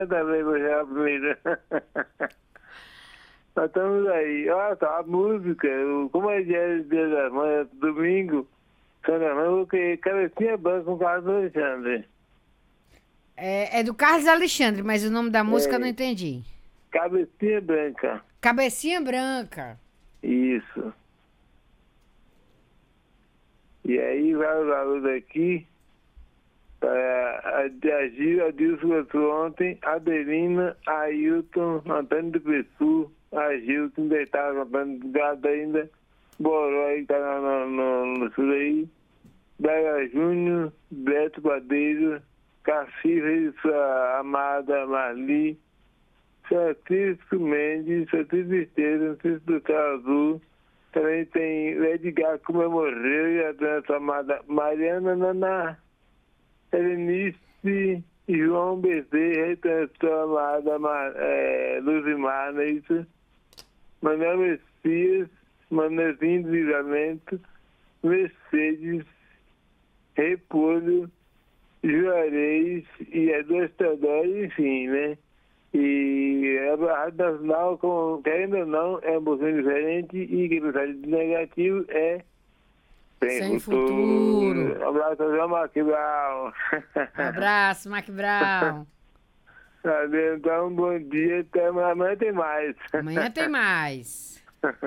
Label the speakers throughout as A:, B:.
A: também vou já a primeira. Nós estamos aí. Olha só, a música, como é dia da mãe, domingo, São da mãe, eu vou querer Cabecinha Branca com Carlos Alexandre.
B: É do Carlos Alexandre, mas o nome da música eu não
A: É,
B: entendi.
A: Cabecinha Branca.
B: Cabecinha Branca.
A: Isso. E aí vai o garoto aqui, a Gil, a Dilson cantou ontem, a Adelina, a Ailton, Antônio do Pessu, a Gil, que ainda estava cantando gado ainda, Boró aí que tá no sul aí, Braga Júnior, Beto Padeiro, Cacife, sua amada Marli, Francisco Mendes, Francisco Esteira, Francisco do Céu Azul. Também tem o Edgar, como morreu, e a dona chamada Mariana Naná, Helenice, João Bezerra, e a amada Luzimar, não é isso? Manuel Messias, Manuelzinho do Livramento, Mercedes, Repolho, Juarez e a duas Teodoro, enfim, né? E a Rádio Nacional, querendo ou não, é um pouquinho diferente e que pensar de negativo é sem futuro. Um abraço, João Mark Brown.
B: Abraço, Mac Brown.
A: Então, bom dia, até amanhã tem mais.
B: Amanhã tem mais.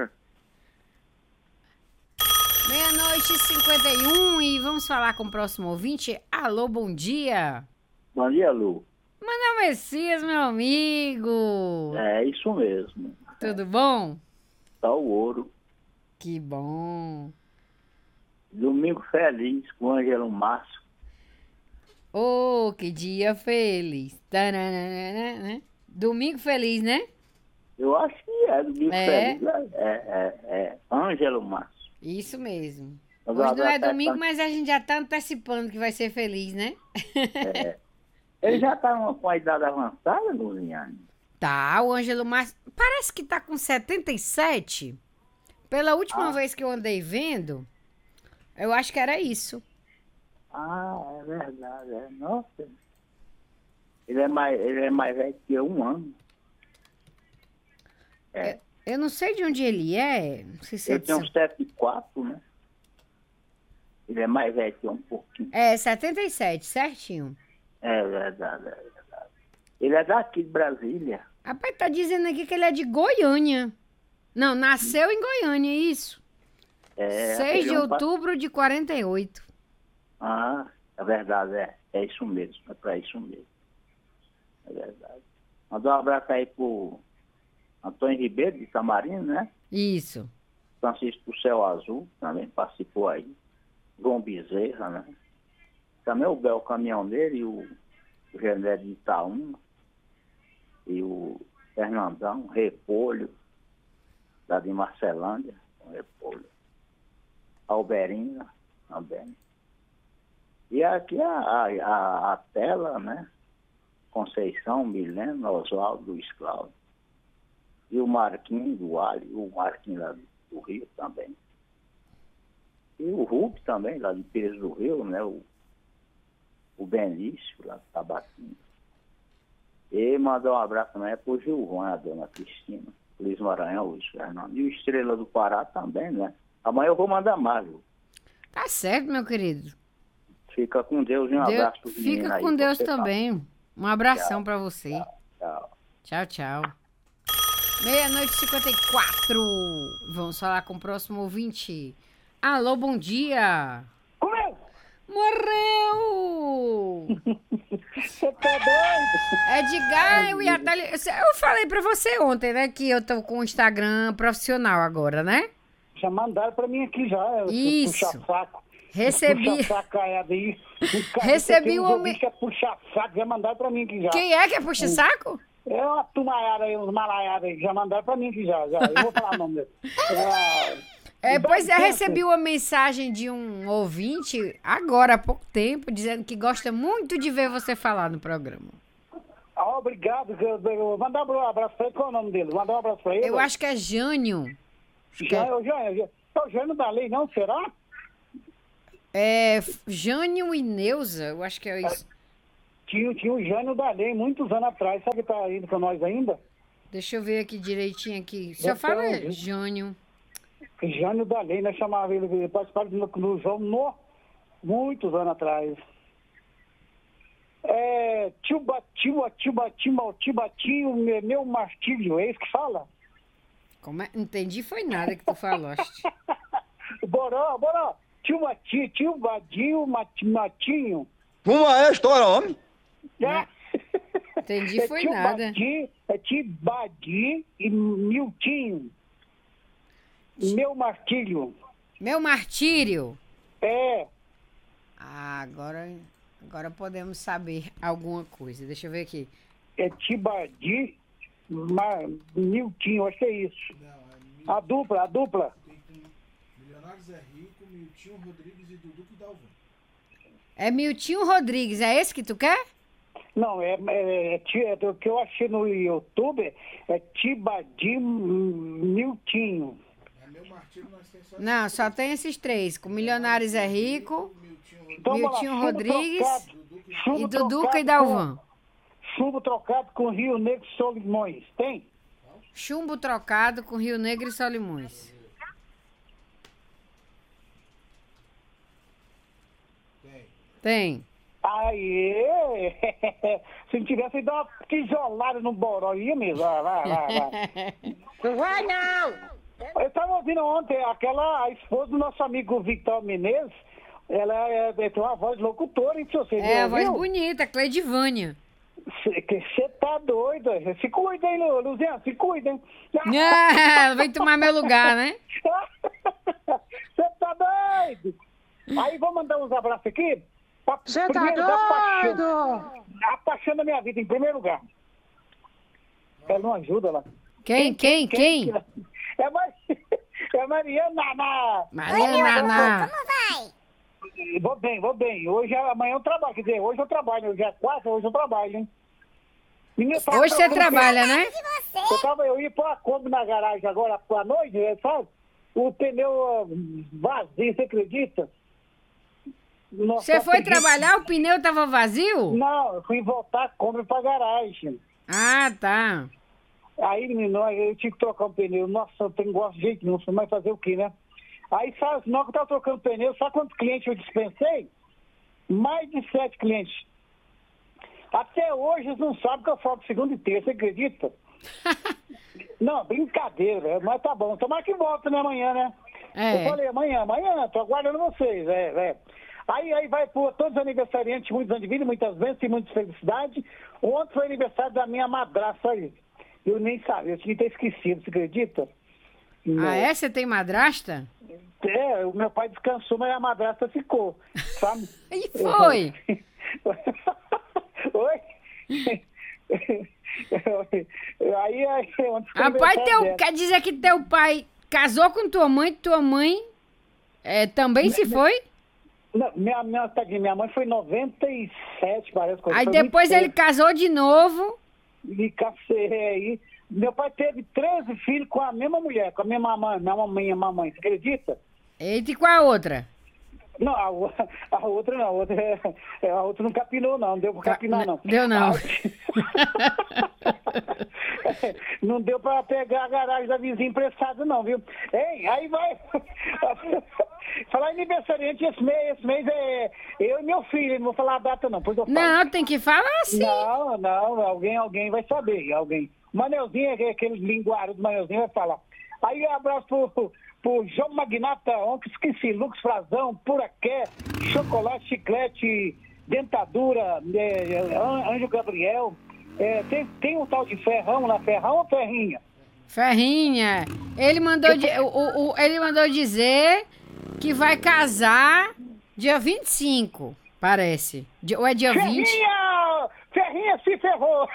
B: 00:51 e vamos falar com o próximo ouvinte. Alô, bom dia.
C: Bom dia, Lu.
B: Manuel Messias, meu amigo.
C: É isso mesmo.
B: Tudo bom?
C: Tá o ouro.
B: Que bom.
C: Domingo feliz com o Ângelo Márcio.
B: Oh, que dia feliz. Tananana, né? Domingo feliz, né?
C: Eu acho que é domingo feliz. É Ângelo Márcio.
B: Isso mesmo.
C: Mas
B: Hoje não é
C: agora
B: domingo, mas a gente já tá antecipando que vai ser feliz, né?
C: Ele já tá com a idade avançada, Luziane?
B: Tá, o Ângelo Márcio parece que tá com 77. Pela última vez que eu andei vendo, eu acho que era isso.
C: Ah, é verdade. Nossa. Ele é mais velho que eu, 1 ano.
B: Eu não sei de onde ele é. Não sei se é
C: Eu tenho uns 74, né? Ele é mais velho que eu um pouquinho.
B: 77, certinho.
C: É verdade. Ele é daqui de Brasília.
B: Rapaz, tá dizendo aqui que ele é de Goiânia. Não, nasceu em Goiânia, isso. 6 de outubro de 48.
C: Ah, é verdade, é isso mesmo, é pra isso mesmo. É verdade. Mandar um abraço aí pro Antônio Ribeiro, de Camarino, né?
B: Isso.
C: Francisco do Céu Azul, também participou aí. João Bezerra, né? Também o Bel Caminhoneiro e o Gené de Itaúna. E o Fernandão, Repolho, da de Marcelândia, Repolho. Alberina, também. E aqui a tela, né? Conceição, Milena, Oswaldo, Luiz Cláudio. E o Marquinhos do Alho, o Marquinhos lá do Rio também. E o Hulk também, lá de Pires do Rio, né? O Benício, lá do Tabatinho. E mandou um abraço também pro Gilvão, a dona Cristina, Luiz Maranhão, Luiz Fernando. E o Estrela do Pará também, né? Amanhã eu vou mandar mais, viu?
B: Tá certo, meu querido.
C: Fica com Deus e um abraço pro menino
B: Fica
C: aí.
B: com Deus
C: Você
B: também. Um abração pra você.
C: Tchau.
B: Tchau, tchau. 00:54. Vamos falar com o próximo ouvinte. Alô, bom dia.
D: Comeu?
B: Morreu!
D: Você tá doido?
B: Edgar, eu falei pra você ontem, né, que eu tô com o Instagram profissional agora, né?
D: Já mandaram pra mim aqui já.
B: Isso.
D: Puxa saco.
B: Recebi.
D: Puxa sacaiada aí.
B: Recebi o homem.
D: Que é puxa saco, já mandaram pra mim aqui já.
B: Quem é que é puxa-saco?
D: É uma tumaiada aí, uns malaiadas aí, já mandaram pra mim aqui já. Eu vou falar o nome dele.
B: Pois é, recebi uma mensagem de um ouvinte, agora há pouco tempo, dizendo que gosta muito de ver você falar no programa.
D: Obrigado. Mandar um abraço pra ele. Qual é o nome dele? Mandar um abraço pra ele.
B: Eu acho que é Jânio.
D: O Jânio da Lei, não? Será?
B: É Jânio e Neuza, eu acho que é isso.
D: tinha o Jânio da Lei, muitos anos atrás. Sabe que tá indo com nós ainda?
B: Deixa eu ver aqui direitinho aqui. O senhor fala Jânio.
D: Jânio da Lei, nós chamávamos ele, participava no jogo muitos anos atrás. Tio Batinho, meu martírio, é isso que fala?
B: Como é? Entendi, foi nada que tu falaste.
D: Boró, tio Badinho, Matinho.
E: Como é a história, homem?
B: Entendi, foi nada.
D: Tio Badi e Miltinho. Meu martírio.
B: Meu martírio?
D: É.
B: Ah, agora podemos saber alguma coisa. Deixa eu ver aqui.
D: É Tibadi, Miltinho, acho que é isso. Não, a dupla.
F: Milionários é Rico, Miltinho Rodrigues e Dudu que Dalvan.
B: É Miltinho Rodrigues, é esse que tu quer?
D: Não, o que eu achei no YouTube é Tibadi Miltinho.
F: Meu martírio nós temos só...
B: Não, só tem esses três. Com Milionários é Rico, Miltinho Rodrigues e Duduca e Dalvan.
D: Chumbo trocado com Rio Negro e Solimões, tem?
B: Chumbo trocado com Rio Negro e Solimões. Tem.
D: Aê! Se não tivesse, dá uma tijolada no boró, ia mesmo. Vai.
G: Não vai não!
D: Eu estava ouvindo ontem a esposa do nosso amigo Victor Menezes, ela tem uma voz locutora, hein, você
B: É, a voz bonita, Cleidivânia.
D: Você tá doido, se cuida, hein, Luziano, se cuida, hein?
B: Ah, vem tomar meu lugar, né?
D: Você tá doido? Aí vou mandar uns abraços aqui.
G: Você tá doido?
D: A paixão da minha vida, em primeiro lugar. Ela não ajuda lá.
B: Quem?
D: É Mariana.
B: Mariana.
G: Como vai?
D: Vou bem. Amanhã eu trabalho. Quer dizer, hoje eu trabalho. Hoje é quarta, hoje eu trabalho, hein?
B: Hoje você trabalha, né?
D: Eu ia pôr a Kombi na garagem agora à noite, sabe? O pneu vazio, você acredita? Nossa,
B: Você foi trabalhar, o pneu tava vazio?
D: Não, eu fui voltar a Kombi pra garagem.
B: Ah, tá.
D: Aí, menino, eu tive que trocar um pneu. Nossa, eu não gosto de jeito nenhum, mas fazer o quê, né? Aí, sabe, na hora que eu tava trocando pneu, sabe quantos clientes eu dispensei? Mais de 7 clientes. Até hoje eles não sabem que eu folgo segunda e terça, você acredita? Não, brincadeira, mas tá bom. Tomara que volta, né, amanhã, né?
B: É.
D: Eu falei, amanhã, tô aguardando vocês, Aí vai por todos os aniversariantes, muitos anos de vida, muitas vezes e muita felicidade. Ontem foi aniversário da minha madrasta aí. Eu nem sabia, eu tinha que ter esquecido, você acredita?
B: Ah, é? Você tem madrasta?
D: É, o meu pai descansou, mas a madrasta ficou, sabe?
B: E foi?
D: Oi? Aí
B: Rapaz, quer dizer que teu pai casou com tua mãe também se foi?
D: Não, minha mãe foi em 97, parece.
B: Aí depois ele casou de novo.
D: Me cacei aí. Meu pai teve 13 filhos com a mesma mulher, com a mesma mamãe, você acredita?
B: Eita, e qual a outra?
D: Não, a outra não, a outra não capinou não deu pra capinar não.
B: Deu não.
D: Não deu pra pegar a garagem da vizinha emprestada não, viu? Ei, aí vai... Falar aniversariante esse mês é eu e meu filho, não vou falar a data não, pois eu falo.
B: Não, tem que falar assim.
D: Não, alguém vai saber, alguém. O Manelzinho, aquele linguário do Manelzinho vai falar. Aí abraço pro João Magnata, ontem esqueci, Lux Frazão, Puraqué, Chocolate, Chiclete, Dentadura, Anjo Gabriel. Tem um tal de Ferrão lá, Ferrão ou Ferrinha?
B: Ferrinha. Ele mandou, ele mandou dizer que vai casar dia 25, parece. Ou é dia 20?
D: Ferrinha se ferrou!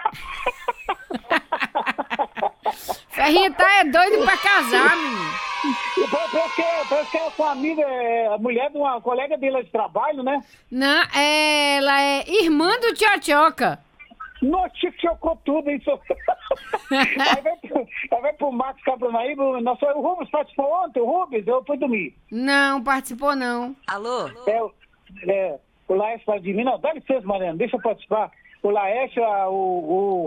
B: Ferrinha tá doido pra casar, menino.
D: Parece que é com a amiga, a mulher de uma colega dele de trabalho, né?
B: Não, ela é irmã do Tchotchoca.
D: Nossa, chocou tudo isso. Aí vai pro Marcos Cabranaíba. O Rubens participou ontem, o Rubens, eu fui dormir.
B: Não, participou não.
G: Alô?
D: O Laércio fala de mim, não, dá licença, Mariana, deixa eu participar. o Laércio, o